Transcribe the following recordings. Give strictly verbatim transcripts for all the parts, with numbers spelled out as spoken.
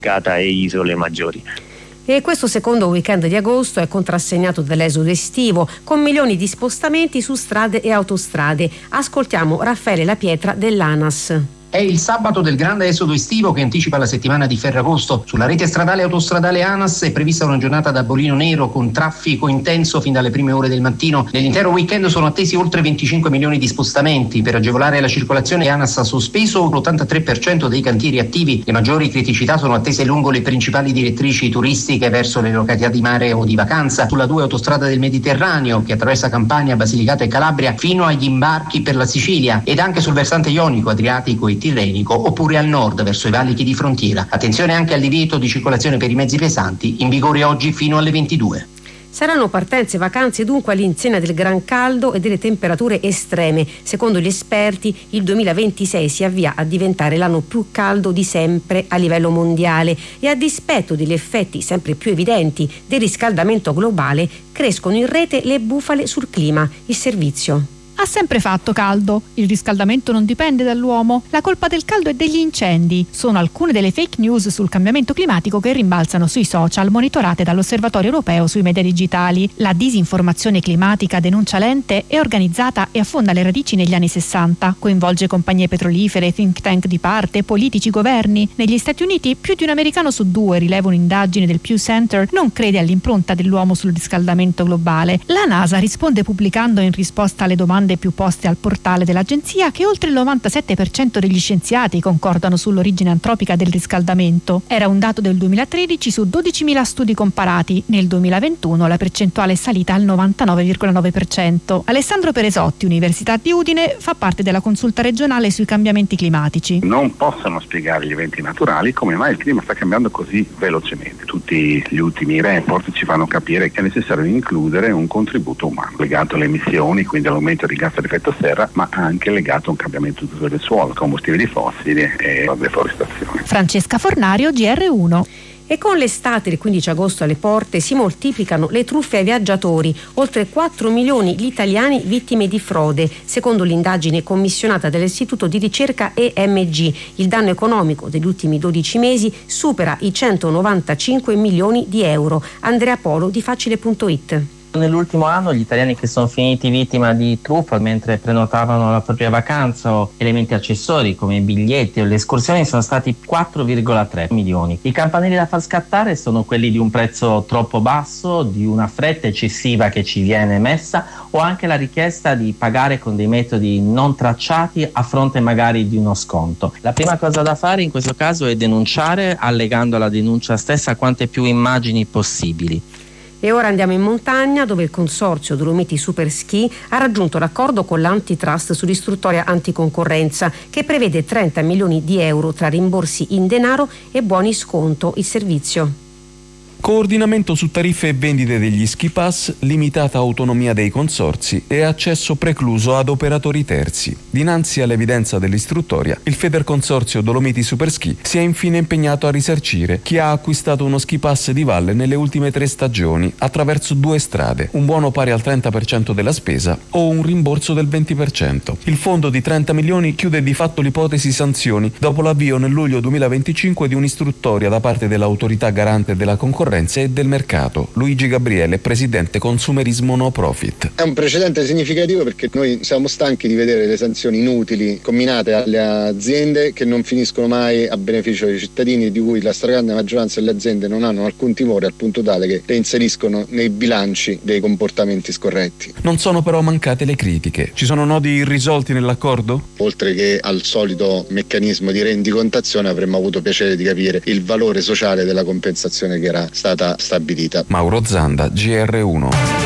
e isole maggiori. E questo secondo weekend di agosto è contrassegnato dall'esodo estivo, con milioni di spostamenti su strade e autostrade. Ascoltiamo Raffaele La Pietra dell'ANAS. È il sabato del grande esodo estivo che anticipa la settimana di Ferragosto. Sulla rete stradale e autostradale ANAS è prevista una giornata da bolino nero con traffico intenso fin dalle prime ore del mattino. Nell'intero weekend sono attesi oltre venticinque milioni di spostamenti. Per agevolare la circolazione ANAS ha sospeso l'ottantatré per cento dei cantieri attivi. Le maggiori criticità sono attese lungo le principali direttrici turistiche verso le località di mare o di vacanza, sulla due autostrada del Mediterraneo che attraversa Campania, Basilicata e Calabria fino agli imbarchi per la Sicilia, ed anche sul versante ionico, adriatico e tirrenico, oppure al nord verso i valichi di frontiera. Attenzione anche al divieto di circolazione per i mezzi pesanti, in vigore oggi fino alle ventidue. Saranno partenze e vacanze dunque all'insegna del gran caldo e delle temperature estreme. Secondo gli esperti il duemilaventisei si avvia a diventare l'anno più caldo di sempre a livello mondiale e a dispetto degli effetti sempre più evidenti del riscaldamento globale crescono in rete le bufale sul clima. Il servizio. Ha sempre fatto caldo. Il riscaldamento non dipende dall'uomo. La colpa del caldo è degli incendi. Sono alcune delle fake news sul cambiamento climatico che rimbalzano sui social, monitorate dall'Osservatorio Europeo sui media digitali. La disinformazione climatica, denuncia l'ente, è organizzata e affonda le radici negli anni sessanta. Coinvolge compagnie petrolifere, think tank di parte, politici, governi. Negli Stati Uniti più di un americano su due, rileva un'indagine del Pew Center, non crede all'impronta dell'uomo sul riscaldamento globale. La NASA risponde pubblicando in risposta alle domande più poste al portale dell'agenzia che oltre il novantasette per cento degli scienziati concordano sull'origine antropica del riscaldamento. Era un dato del duemilatredici su dodicimila studi comparati. Nel duemilaventuno la percentuale è salita al novantanove virgola nove per cento. Alessandro Peresotti, Università di Udine, fa parte della consulta regionale sui cambiamenti climatici. Non possono spiegare gli eventi naturali come mai il clima sta cambiando così velocemente. Tutti gli ultimi report ci fanno capire che è necessario includere un contributo umano legato alle emissioni, quindi all'aumento di gas ad effetto serra, ma anche legato a un cambiamento d'uso del suolo, combustibili fossili e la deforestazione. Francesca Fornario, G R uno. E con l'estate del quindici agosto alle porte si moltiplicano le truffe ai viaggiatori, oltre quattro milioni gli italiani vittime di frode, secondo l'indagine commissionata dall'Istituto di Ricerca E M G. Il danno economico degli ultimi dodici mesi supera i centonovantacinque milioni di euro. Andrea Polo di Facile punto it. Nell'ultimo anno gli italiani che sono finiti vittima di truffa mentre prenotavano la propria vacanza o elementi accessori come i biglietti o le escursioni sono stati quattro virgola tre milioni. I campanelli da far scattare sono quelli di un prezzo troppo basso, di una fretta eccessiva che ci viene messa o anche la richiesta di pagare con dei metodi non tracciati a fronte magari di uno sconto. La prima cosa da fare in questo caso è denunciare, allegando alla denuncia stessa quante più immagini possibili. E ora andiamo in montagna, dove il consorzio Dolomiti Superski ha raggiunto l'accordo con l'antitrust sull'istruttoria anticoncorrenza che prevede trenta milioni di euro tra rimborsi in denaro e buoni sconto. Il servizio. Coordinamento su tariffe e vendite degli ski pass, limitata autonomia dei consorzi e accesso precluso ad operatori terzi. Dinanzi all'evidenza dell'istruttoria, il Federconsorzio Dolomiti Superski si è infine impegnato a risarcire chi ha acquistato uno ski pass di valle nelle ultime tre stagioni attraverso due strade, un buono pari al trenta per cento della spesa o un rimborso del venti per cento. Il fondo di trenta milioni chiude di fatto l'ipotesi sanzioni dopo l'avvio nel luglio duemilaventicinque di un'istruttoria da parte dell'autorità garante della concorrenza e del mercato. Luigi Gabriele, presidente Consumerismo No Profit. È un precedente significativo perché noi siamo stanchi di vedere le sanzioni inutili comminate alle aziende che non finiscono mai a beneficio dei cittadini, di cui la stragrande maggioranza delle aziende non hanno alcun timore, al punto tale che le inseriscono nei bilanci dei comportamenti scorretti. Non sono però mancate le critiche. Ci sono nodi irrisolti nell'accordo? Oltre che al solito meccanismo di rendicontazione, avremmo avuto piacere di capire il valore sociale della compensazione che era stata stabilita. Mauro Zanda, G R uno.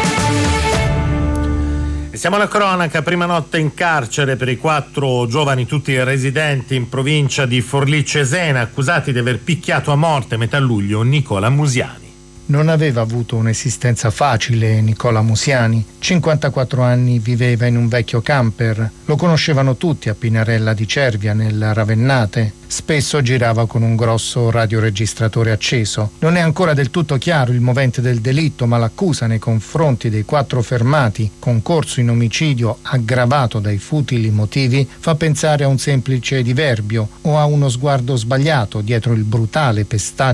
E siamo alla cronaca. Prima notte in carcere per i quattro giovani, tutti residenti in provincia di Forlì Cesena, accusati di aver picchiato a morte a metà luglio Nicola Musiani. Non aveva avuto un'esistenza facile Nicola Musiani. cinquantaquattro anni viveva in un vecchio camper. Lo conoscevano tutti a Pinarella di Cervia, nel Ravennate. Spesso girava con un grosso radioregistratore acceso. Non è ancora del tutto chiaro il movente del delitto, ma l'accusa nei confronti dei quattro fermati, concorso in omicidio aggravato dai futili motivi, fa pensare a un semplice diverbio o a uno sguardo sbagliato dietro il brutale pestaggio